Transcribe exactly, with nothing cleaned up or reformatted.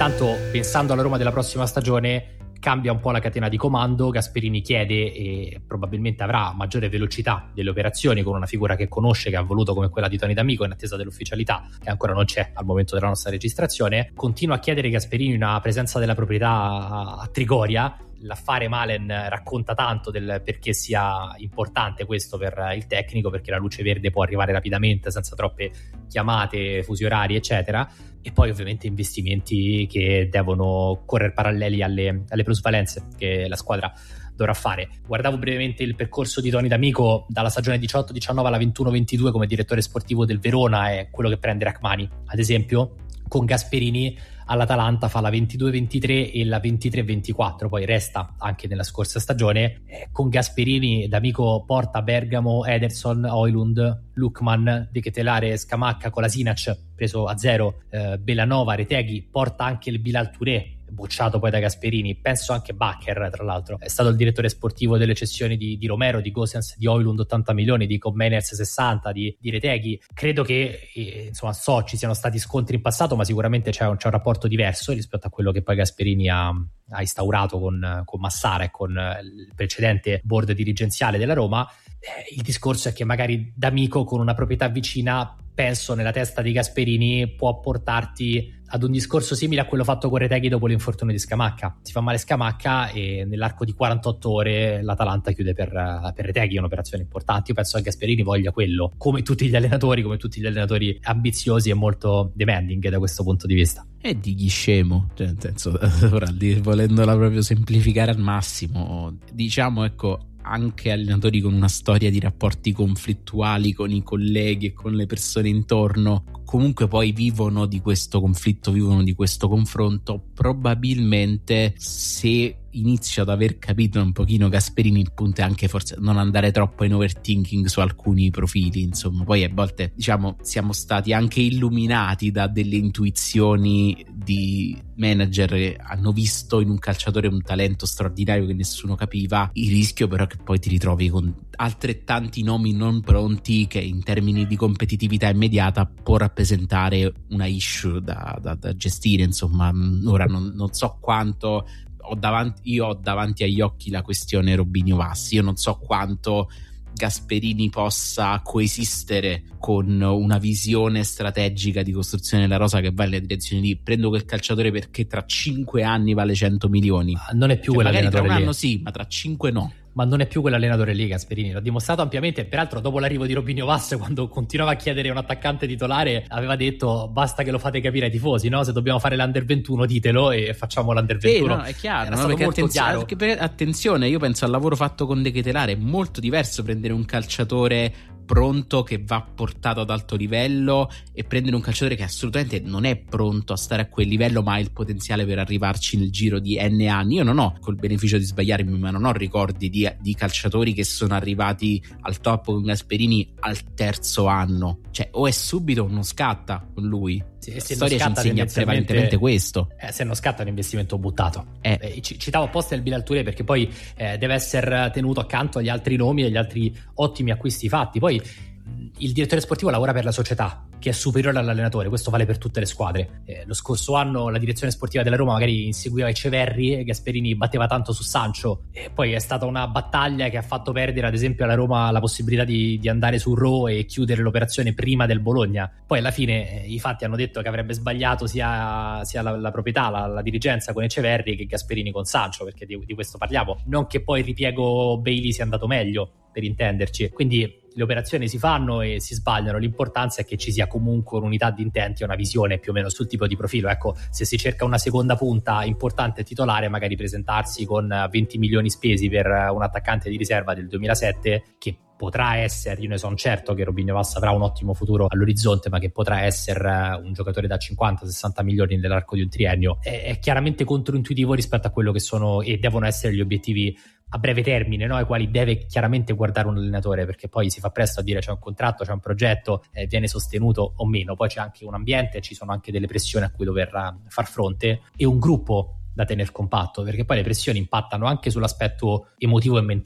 Intanto, pensando alla Roma della prossima stagione, cambia un po' la catena di comando. Gasperini chiede e probabilmente avrà maggiore velocità delle operazioni con una figura che conosce, che ha voluto, come quella di Tony D'Amico, in attesa dell'ufficialità che ancora non c'è al momento della nostra registrazione. Continua a chiedere Gasperini una presenza della proprietà a, a Trigoria. L'affare Malen racconta tanto del perché sia importante questo per il tecnico, perché la luce verde può arrivare rapidamente senza troppe chiamate, fusi orari eccetera, e poi ovviamente investimenti che devono correre paralleli alle, alle plusvalenze che la squadra dovrà fare. Guardavo brevemente il percorso di Tony D'Amico dalla stagione diciotto diciannove alla ventuno ventidue come direttore sportivo del Verona, è quello che prende Rachmani ad esempio. Con Gasperini all'Atalanta fa la ventidue ventitré e la ventitré ventiquattro, poi resta anche nella scorsa stagione. Eh, con Gasperini D'Amico porta Bergamo, Ederson, Højlund, Lookman, De Ketelaere, Scamacca, Kolasinac preso a zero, eh, Belanova, Retegui, porta anche il Bilal Touré, bocciato poi da Gasperini, penso anche Bakker, tra l'altro è stato il direttore sportivo delle cessioni di, di Romero, di Gosens, di Højlund ottanta milioni, di Koopmeiners sessanta, di, di Retegui. Credo che eh, insomma so ci siano stati scontri in passato, ma sicuramente c'è un, c'è un rapporto diverso rispetto a quello che poi Gasperini ha, ha instaurato con, con Massara e con il precedente board dirigenziale della Roma. Eh, il discorso è che magari D'Amico con una proprietà vicina, penso nella testa di Gasperini, può portarti ad un discorso simile a quello fatto con Retegui dopo l'infortunio di Scamacca. Si fa male Scamacca e nell'arco di quarantotto ore l'Atalanta chiude per, per Retegui, un'operazione importante. Io penso che Gasperini voglia quello, come tutti gli allenatori, come tutti gli allenatori ambiziosi e molto demanding da questo punto di vista. E digli scemo, cioè nel senso, ora volendola proprio semplificare al massimo, diciamo ecco, anche allenatori con una storia di rapporti conflittuali con i colleghi e con le persone intorno, comunque poi vivono di questo conflitto, vivono di questo confronto. Probabilmente se inizio ad aver capito un pochino Gasperini, il punto è anche forse non andare troppo in overthinking su alcuni profili, insomma. Poi a volte diciamo siamo stati anche illuminati da delle intuizioni di manager che hanno visto in un calciatore un talento straordinario che nessuno capiva. Il rischio però è che poi ti ritrovi con altrettanti nomi non pronti, che in termini di competitività immediata può rappresentare una issue da, da, da gestire, insomma. Ora non, non so quanto ho davanti, io ho davanti agli occhi la questione Robinho Vassi, io non so quanto Gasperini possa coesistere con una visione strategica di costruzione della rosa che va nelle direzioni di prendo quel calciatore perché tra cinque anni vale cento milioni. Non è più cioè, magari tra un lì. anno sì, ma tra cinque no. Ma non è più quell'allenatore lì Gasperini, l'ha dimostrato ampiamente. Peraltro dopo l'arrivo di Robinho Vass, quando continuava a chiedere un attaccante titolare, aveva detto basta che lo fate capire ai tifosi, no? Se dobbiamo fare l'Under ventuno ditelo e facciamo l'Under ventuno. Sì, no, è chiaro, Era no? stato Perché molto attenzio- chiaro. perché, attenzione, io penso al lavoro fatto con De Ketelaere, è molto diverso prendere un calciatore pronto che va portato ad alto livello e prendere un calciatore che assolutamente non è pronto a stare a quel livello ma ha il potenziale per arrivarci nel giro di n anni. Io non ho, col beneficio di sbagliarmi, ma non ho ricordi di, di calciatori che sono arrivati al top con Gasperini al terzo anno, cioè o è subito o non scatta con lui. Sì, la se storia ci insegna prevalentemente questo. Eh, se non scatta è un investimento buttato. Eh. Eh, c- citavo apposta il Bilal Touré perché poi eh, deve essere tenuto accanto agli altri nomi e agli altri ottimi acquisti fatti. Poi mh, il direttore sportivo lavora per la società, che è superiore all'allenatore. Questo vale per tutte le squadre. Eh, lo scorso anno la direzione sportiva della Roma magari inseguiva Eceverri e Gasperini batteva tanto su Sancho, e poi è stata una battaglia che ha fatto perdere ad esempio alla Roma la possibilità di, di andare su Raw e chiudere l'operazione prima del Bologna. Poi alla fine eh, i fatti hanno detto che avrebbe sbagliato sia, sia la, la proprietà, la, la dirigenza con Eceverri che Gasperini con Sancho, perché di, di questo parliamo, non che poi il ripiego Bailey sia andato meglio, per intenderci. Quindi le operazioni si fanno e si sbagliano, l'importanza è che ci sia comunque un'unità di intenti e una visione più o meno sul tipo di profilo. Ecco, se si cerca una seconda punta importante titolare, magari presentarsi con venti milioni spesi per un attaccante di riserva del duemilasette, che potrà essere, io ne sono certo che Robinho Vass avrà un ottimo futuro all'orizzonte, ma che potrà essere un giocatore da cinquanta sessanta milioni nell'arco di un triennio, è, è chiaramente controintuitivo rispetto a quello che sono e devono essere gli obiettivi a breve termine, no? Ai quali deve chiaramente guardare un allenatore, perché poi si fa presto a dire c'è un contratto, c'è un progetto, eh, viene sostenuto o meno. Poi c'è anche un ambiente, ci sono anche delle pressioni a cui dover far fronte e un gruppo da tener compatto, perché poi le pressioni impattano anche sull'aspetto emotivo e mentale.